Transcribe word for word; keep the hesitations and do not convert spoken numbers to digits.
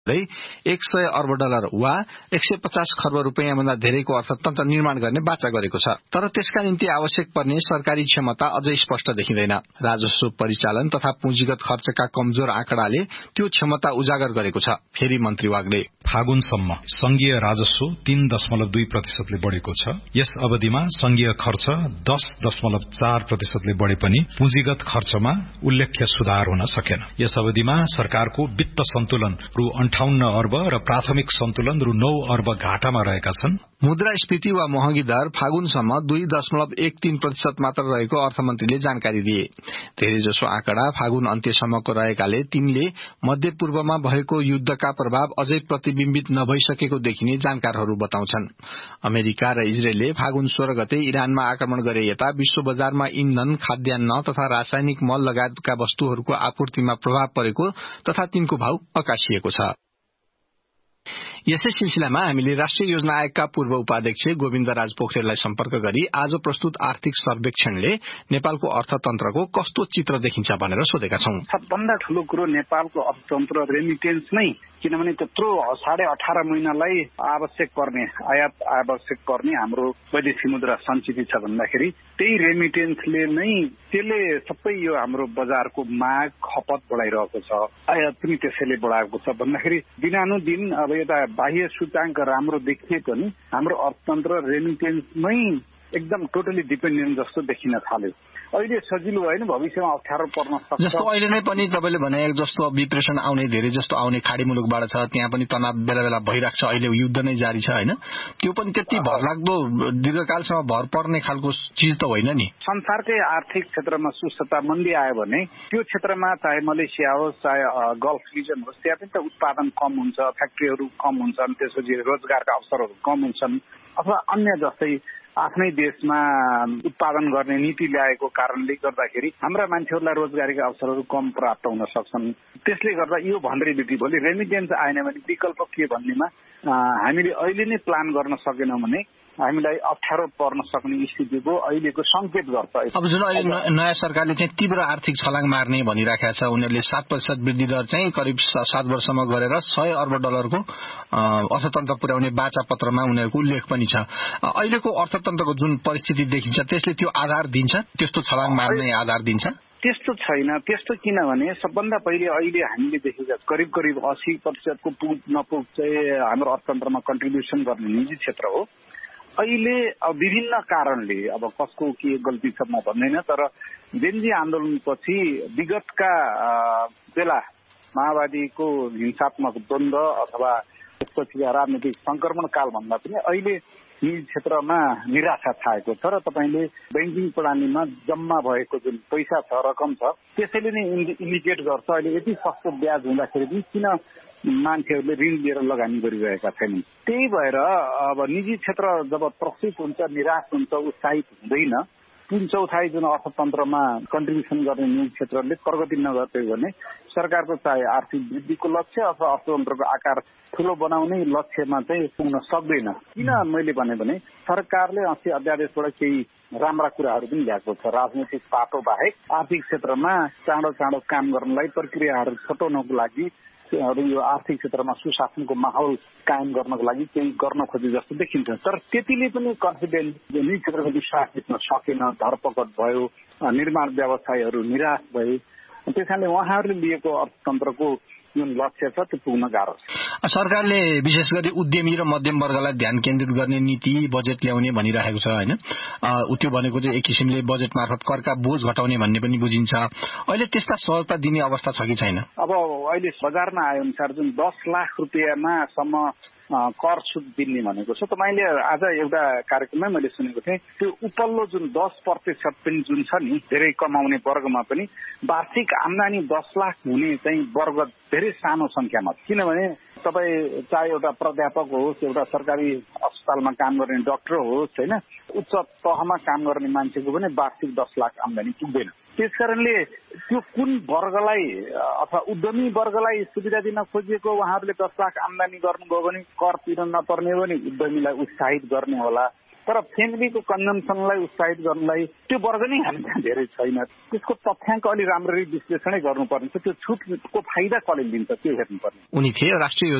एक सय अर्ब डलर वा एक सय पचास खर्ब रूपियाँ भन्दा धेरैको अर्थतन्त्र निर्माण गर्ने बाचा गरेको छ। तर त्यसका निम्ति आवश्यक पर्ने सरकारी क्षमता अझै स्पष्ट देखिँदैन। राजस्व परिचालन तथा पुँजीगत खर्चका कमजोर आँकडाले त्यो क्षमता उजागर गरेको छ। फेरि मन्त्री वाग्ले फागुनसम्म संघीय राजस्व तीन दशमलव दुई प्रतिशतले बढ़ेको छ। यस अवधिमा संघीय खर्च दस दशमलव चार प्रतिशतले बढ़े पनि पुँजीगत खर्चमा उल्लेख्य सुधार हुन सकेन। यस अवधिमा सरकारको वित्त सन्तुलन रु अन्ठाउन्न अर्ब र प्राथमिक सन्तुलन रु नौ अर्ब घाटामा रहेका छन्। मुद्रास्फीति वा महँगी दर फागुनसम्म दुई दशमलव एक तीन प्रतिशत मात्र रहेको अर्थमन्त्रीले जानकारी दिए। धेरैजसो आँकडा फागुन अन्त्यसम्मको रहेकाले तिनले मध्यपूर्वमा भएको युद्धका प्रभाव अझै प्रतिबिम्बित नभइसकेको देखिने जानकारहरू बताउँछन्। अमेरिका र इजरायलले फागुन सोह्र गते इरानमा आक्रमण गरे यता विश्व बजारमा इन्धन, खाद्यान्न तथा रासायनिक मल लगायतका वस्तुहरूको आपूर्तिमा प्रभाव परेको तथा तिनको भाव अकासिएको छ। यसै सिलसिलामा हामीले राष्ट्रिय योजना आयोगका पूर्व उपाध्यक्ष गोविन्द राज पोखरेललाई सम्पर्क गरी आज प्रस्तुत आर्थिक सर्वेक्षणले नेपालको अर्थतन्त्रको कस्तो चित्र देखिन्छ भनेर सोधेका छौं। सबभन्दा ठूलो कुरो नेपालको अर्थतन्त्र रेमिटेन्स नै, किनभने त्यत्रो साढे अठार महिनालाई आवश्यक पर्ने आयात आवश्यक पर्ने हाम्रो वैदेशिक मुद्रा सञ्चित छ भन्दाखेरि त्यही रेमिटेन्सले नै त्यसले सबै यो हाम्रो बजारको माग खपत बढाइरहेको छ, आयात पनि त्यसैले बढाएको छ भन्दाखेरि दिनानुदिन अब यता बाह्य सूचाङ्क राम्रो देखिए पनि हाम्रो अर्थतन्त्र रेमिटेन्समै एकदम टोटली डिपेन्डेन्ट जस्तो देखिन थाल्यो। अहिले सजिलो होइन, भविष्यमा अप्ठ्यारो पर्न सक्छ। जस्तो अहिले नै पनि तपाईँले भने जस्तो विप्रेषण आउने धेरै जस्तो आउने खाडी मुलुकबाट छ, त्यहाँ पनि तनाव बेला बेला भइरहेको छ। अहिले युद्ध नै जारी छ होइन, त्यो पनि त्यति भरलाग्दो दीर्घकालसम्म भर पर्ने खालको चिज त होइन नि। संसारकै आर्थिक क्षेत्रमा सुस्थिरता मन्दी आयो भने त्यो क्षेत्रमा चाहे मलेसिया होस् चाहे गल्फ रिजन होस् त्यहाँ पनि त उत्पादन कम हुन्छ, फ्याक्ट्रीहरू कम हुन्छन्, त्यसपछि रोजगारका अवसरहरू कम हुन्छन्, अथवा अन्य जस्तै आफ्नै देशमा उत्पादन गर्ने नीति ल्याएको कारणले गर्दाखेरि हाम्रा मान्छेहरूलाई रोजगारीका अवसरहरू कम प्राप्त हुन सक्छन्। त्यसले गर्दा यो भन्दैबित्ति भोलि रेमिटेन्स आएन भने विकल्प के भन्नेमा हामीले अहिले नै प्लान गर्न सकेनौँ भने हामीलाई अप्ठ्यारो पर्न सक्ने स्थितिको अहिलेको संकेत गर्छ। अब जुन अहिले नयाँ सरकारले चाहिँ तीव्र आर्थिक छलाङ मार्ने भनिराखेको छ, उनीहरूले सात प्रतिशत वृद्धि दर चाहिँ करिब सात वर्षमा गरेर सय अर्ब डलरको अर्थतन्त्र पुर्याउने बाचा पत्रमा उनीहरूको उल्लेख पनि छ। अहिलेको अर्थतन्त्रको जुन परिस्थिति देखिन्छ त्यसले त्यो आधार दिन्छ, त्यस्तो छलाङ मार्ने आधार दिन्छ? त्यस्तो छैन। त्यस्तो किनभने सबभन्दा पहिले अहिले हामीले देखेका करिब करिब अस्सी प्रतिशतको पुग नपुग चाहिँ हाम्रो अर्थतन्त्रमा कन्ट्रिब्युसन गर्ने निजी क्षेत्र हो। अहिले अब विभिन्न कारणले, अब कसको के गल्ती छ म भन्दैन, तर जेनजी आन्दोलनपछि विगतका बेला माओवादीको हिंसात्मक द्वन्द्व अथवा त्यसपछिका राजनीतिक संक्रमण काल भन्दा पनि अहिले निजी क्षेत्रमा निराशा छाएको छ र तपाईँले ब्याङ्किङ प्रणालीमा जम्मा भएको जुन पैसा छ, रकम छ, त्यसैले नै इन्डिकेट गर्छ अहिले यति सस्तो ब्याज हुँदाखेरि पनि किन मान्छेहरूले ऋण लिएर लगानी गरिरहेका छैनन्। त्यही भएर अब निजी क्षेत्र जब त्रसित हुन्छ, निराश हुन्छ, उत्साहित हुँदैन, तीन चौथाइ जुन अर्थतन्त्रमा कन्ट्रिब्युसन गर्ने निजी क्षेत्रले प्रगति नगर्दै भने सरकारको चाहे आर्थिक वृद्धिको लक्ष्य अथवा अर्थतन्त्रको आकार ठूलो बनाउने लक्ष्यमा चाहिँ पुग्न सक्दैन। किन मैले भने भने सरकारले अस्ति अध्यादेशबाट केही राम्रा कुराहरू पनि ल्याएको छ। राजनैतिक पाटो बाहेक आर्थिक क्षेत्रमा चाँडो चाँडो काम गर्नलाई, प्रक्रियाहरू छोटाउनको लागि, यो आर्थिक क्षेत्रमा सुशासनको माहौल कायम गर्नको लागि केही गर्न खोजे जस्तो देखिन्छ। तर त्यतिले पनि कन्फिडेन्स निजी क्षेत्रको विश्वास जित्न सकेन, धरपकड भयो, निर्माण व्यवसायीहरू निराश भए। त्यस कारणले उहाँहरूले लिएको अर्थतन्त्रको जुन लक्ष्य छ त्यो पुग्न गाह्रो छ। सरकारले विशेष गरी उद्यमी र मध्यम वर्गलाई ध्यान केन्द्रित गर्ने नीति बजेट ल्याउने भनिरहेको छ होइन। त्यो भनेको चाहिँ एक किसिमले बजेट मार्फत करका बोझ घटाउने भन्ने पनि बुझिन्छ। अहिले त्यस्ता सहजता दिने अवस्था छ कि छैन? अब अहिले बजारमा आए अनुसार जुन दस लाख रुपियाँमा सम्म कर छुट दिने भनेको छ। तपाईँले आज एउटा कार्यक्रममै मैले सुनेको थिएँ, त्यो उपल्लो जुन दस प्रतिशत पनि जुन छ नि, धेरै कमाउने वर्गमा पनि वार्षिक आम्दानी दस लाख हुने चाहिँ वर्ग धेरै सानो संख्यामा। किनभने तपाईँ चाहे एउटा प्राध्यापक होस्, एउटा सरकारी अस्पतालमा काम गर्ने डाक्टर होस् होइन, उच्च तहमा काम गर्ने मान्छेको पनि वार्षिक दस लाख आम्दानी पुग्दैन। त्यसकारणले त्यो कुन वर्गलाई अथवा उद्यमी वर्गलाई सुविधा दिन खोजिएको, उहाँहरूले दस लाख आम्दानी गर्नुभयो भने कर तिर्न नपर्ने हो भने उद्यमीलाई उत्साहित गर्ने होला, तर फ्यामिलीको कन्जम्सनलाई उत्साहित गर्नलाई त्यो वर्ग नै हामी त्यहाँ धेरै छैन। त्यसको तथ्याङ्क अलि राम्ररी विश्लेषणै गर्नुपर्ने छ। त्यो छुटको फाइदा कसले लिन्छ त्यो हेर्नुपर्ने। उनी थिए राष्ट्रिय